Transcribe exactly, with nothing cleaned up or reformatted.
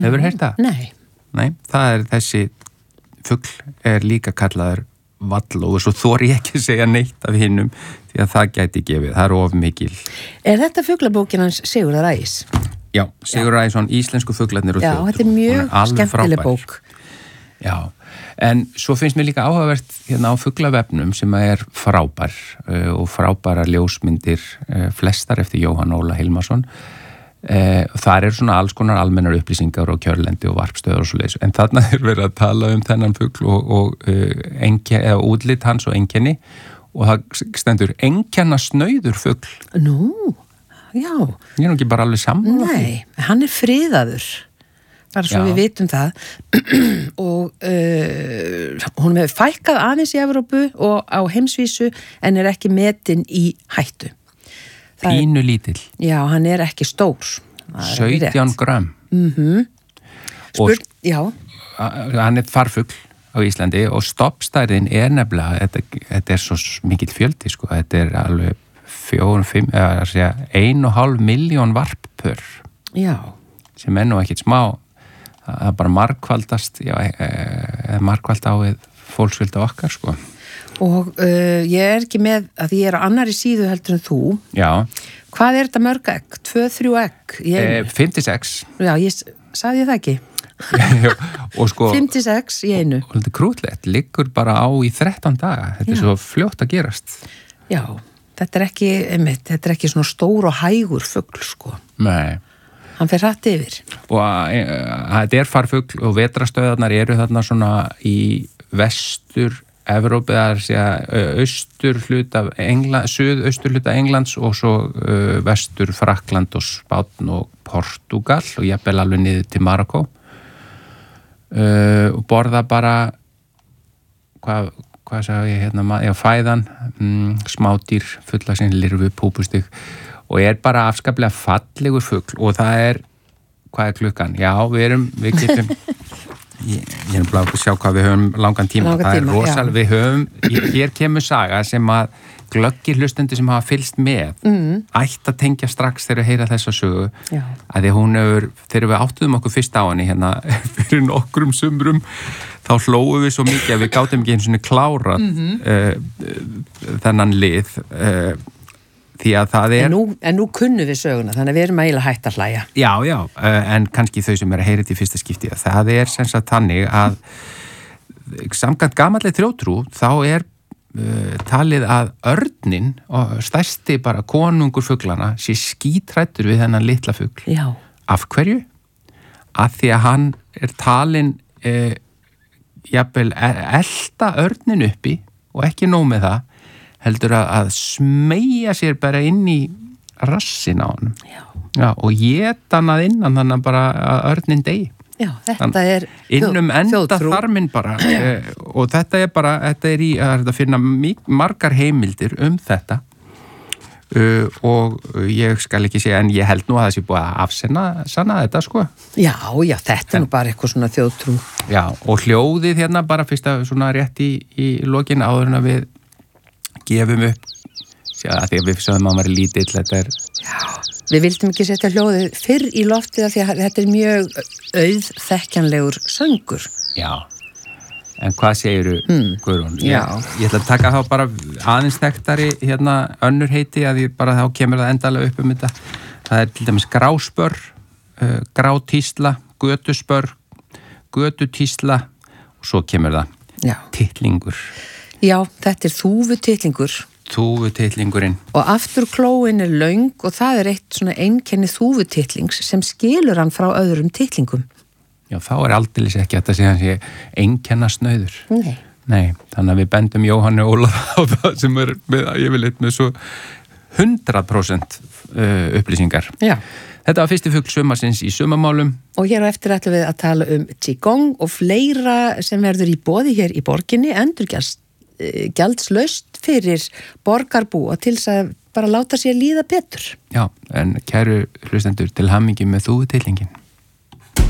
Hefur heyrt það? Nei. Nei, það er þessi fugl er líka kallaður valló og svo þori ég ekki að segja neitt af hinnum því að það gæti gefið, það er of mikil. Er þetta fuglabókin hans Sigurðar Ægis? Já, Sigurður Ægisson, Íslensku fuglarnir og Já, þjóðtrú. þetta er mjög skemmtileg bók. Já, en svo finnst mér líka áhugavert hérna á fuglavefnum sem er frábær uh, og frábæra ljósmyndir uh, flestar eftir Jóhann Óla Hilmarsson. Uh, þar er svona alls konar almennar upplýsingar og kjörlendi og varpstöður og svo leiðis. En þarna er verið að tala um þennan fugl og, og uh, enke, eða útlit hans og einkenni og það stendur einkenna snauður fugl. Nú, já. Ég er nú ekki bara alveg saman. Nei, hann er friðaður. Bara svo já. Við vitum það og uh, hún hefur fækkað aðeins í Evrópu og á heimsvísu en er ekki metin í hættu. Pínu lítill. Já, hann er ekki stór. sautján grömm. Mhm. Spurt, já. Hann er farfugl á Íslandi og stoppstærðin er nefnilega, þetta, þetta er svo mikill fjöldi, sko, þetta er alveg fjórum, fimm, eða að segja, ein og hálf miljón varppör. Já. Sem er nú ekkit smá, það er bara margkvaldast, já, e, margkvald á við fólksfjölda okkar, sko. Og uh, ég er ekki með, að ég er á annari síðu heldur en þú. Já. Hvað er þetta mörg egg? Tvö, þrjú egg? E, fimmtíu-sex. Já, ég sagði ég það ekki. Og sko... fimmtíu-sex í einu. Og þetta er krútlegt, liggur bara á í þrettán daga. Þetta Já. Er svo fljótt að gerast. Já, þetta er ekki, einmitt, þetta er ekki svona stór og hægur fugl, sko. Nei. Hann fer hratt yfir. Og þetta er farfugl og vetrastöðarnar eru þarna svona í vestur Evrópu, það er að segja austur hluta England, suðaustur hluta Englands og svo uh, vestur Frakkland og Spánn og Portúgal og jafnvel alveg niður til Marokkó uh, og borða bara hvað, hvað sagði ég hérna, já, fæðan, mm, smádýr, fulla sín lirfu, púpustig og er bara afskaplega fallegur fugl og það er, hvað er klukkan? Já, við erum, við getum Ég, ég er bara að sjá hvað við höfum langan tíma, langan það er tíma, rosalega, við höfum, hér kemur saga sem að glöggir hlustendur sem hafa fylgst með, mm. ætti að tengja strax þegar við heyra þessa sögu, Já. Að því hún hefur, þegar við áttuðum okkur fyrst á henni hérna fyrir nokkrum sumrum, þá hlóum við svo mikið að við gátum ekki einu svona klára mm-hmm. uh, þennan lið, uh, því að það er... En nú, en nú kunnum við söguna, þannig að við erum eiginlega hægt að hlæja. Já, já, en kannski þau sem er að heyra þetta í fyrsta skipti. Það er sem sagt þannig að samkvæmt gamalli þjóðtrú, þá er uh, talið að örnin, og stærsti bara konungur fuglana, sé skítrættur við þennan litla fugl. Já. Af hverju? Af því að hann er talin uh, jafnvel elta örnin uppi og ekki nóg með það, heldur að, að smeja sér bara inn í rassin á hann. Já. Já, og geta hann að innan þannig að bara að örnin degi. Já, þetta Þann, er innum enda þarminn bara eh, og þetta er bara, þetta er í að finna margar heimildir um þetta uh, og ég skal ekki segja en ég held nú að það sé búið að afsenna sanna þetta, sko. Já, já, þetta er nú bara eitthvað svona þjóðtrú. Já, og hljóðið hérna bara fyrst að svona rétt í, í lokin áður en að við gefum upp sjá, að því að við sögum að maður er lítill þetta er... Já, við vildum ekki setja hljóðið fyrr í loftið af því að þetta er mjög auðþekkjanlegur söngur. Já, en hvað segiru, hmm. Guðrún? Ég, ég ætla að taka þá bara aðeins þekktari hérna önnur heiti að ég bara þá kemur það endalega upp um þetta. Það er til dæmis gráspör, uh, grátísla, götuspör, götutísla og svo kemur það Já. Tittlingur. Já, þetta er þúfutittlingur. Þúfutittlingurinn. Og afturklóin er löng og það er eitt svona einkenni þúfutittlings sem skilur hann frá öðrum tittlingum. Já, þá er aldeilis ekki að þetta sé hann sé einkenna snauður. Nei. Nei, þannig að við bendum Jóhanni Óla á það sem er með, ég vil eitthvað með svo hundrað prósent upplýsingar. Já. Þetta var fyrsti fugl sumarsins í sumamálum. Og hér á eftir ætlum við að tala um Qigong og fleira sem verður í boði hér í borginni, endurgjast gjaldslaust fyrir borgarbúa til þess að bara láta sér líða betur. Já, en kæru hlustendur til hamingju með þúfutittlingin.